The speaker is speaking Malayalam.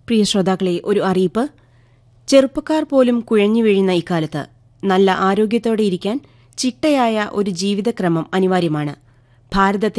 പ്രിയ ശ്രോതാക്കളെ, ഒരു അറിയിപ്പ്. ചെറുപ്പക്കാർ പോലും കുഴഞ്ഞു വീഴുന്ന ഇക്കാലത്ത് നല്ല ആരോഗ്യത്തോടെ ഇരിക്കാൻ ചിട്ടയായ ഒരു ജീവിതക്രമം അനിവാര്യമാണ്. ഭാരതത്തിന്റെ